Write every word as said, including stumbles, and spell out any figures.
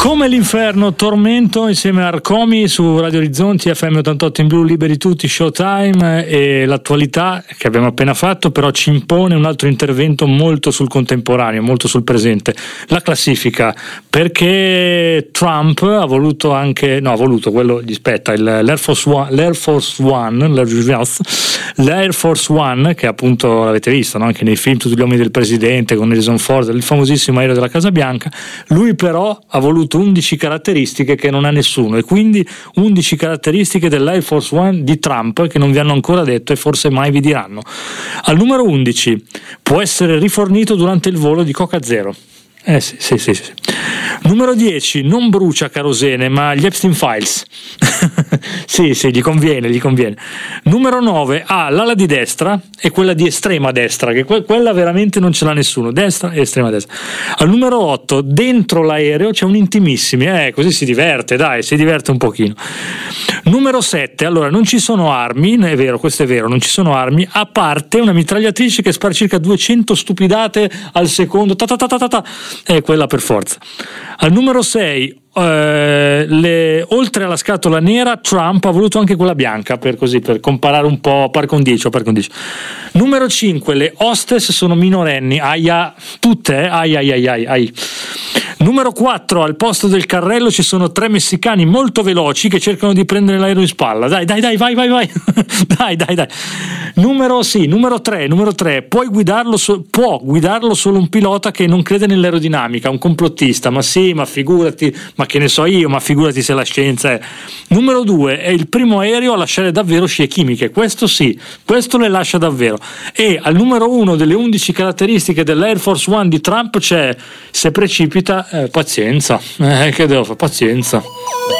Come l'inferno, Tormento insieme a Arcomi su Radio Orizzonti, F M ottantotto in blu, liberi tutti, Showtime. E l'attualità che abbiamo appena fatto però ci impone un altro intervento molto sul contemporaneo, molto sul presente, la classifica, perché Trump ha voluto anche, no ha voluto, quello gli spetta, il, l'Air Force One, l'Air Force One, l'Air Force One, che appunto l'avete visto, no? Anche nei film Tutti gli uomini del presidente con Harrison Ford, il famosissimo aereo della Casa Bianca. Lui però ha voluto undici caratteristiche che non ha nessuno, e quindi undici caratteristiche dell'Air Force One di Trump che non vi hanno ancora detto e forse mai vi diranno. Al numero undici, può essere rifornito durante il volo di Coca Zero. Eh sì, sì, sì, sì. Numero dieci, non brucia kerosene ma gli Epstein Files. Sì, sì, gli conviene, gli conviene. Numero nove, ha l'ala di destra e quella di estrema destra, che que- quella veramente non ce l'ha nessuno, destra e estrema destra. Al numero otto, dentro l'aereo c'è un intimissimi, eh, così si diverte, dai, si diverte un pochino. Numero sette, allora non ci sono armi, è vero, questo è vero, non ci sono armi, a parte una mitragliatrice che spara circa duecento stupidate al secondo, ta ta ta ta ta ta, è quella per forza. Al numero sei, eh, le, oltre alla scatola nera, Trump ha voluto anche quella bianca, per così, per comparare un po', par condicio, par condicio. Numero cinque, le hostess sono minorenni, aia, tutte, eh? ai ai ai ai ai. Numero quattro, al posto del carrello ci sono tre messicani molto veloci che cercano di prendere l'aereo in spalla. Dai, dai, dai, vai, vai, vai. dai, dai, dai. Numero sì, numero tre, numero tre, puoi guidarlo so- può guidarlo solo un pilota che non crede nell'aerodinamica, un complottista. Ma sì, ma figurati, ma che ne so io, ma figurati se la scienza è. Numero due, è il primo aereo a lasciare davvero scie chimiche. Questo sì, questo le lascia davvero. E al numero uno delle undici caratteristiche dell'Air Force One di Trump c'è: se precipita, eh, pazienza, eh, che devo fare? Pazienza.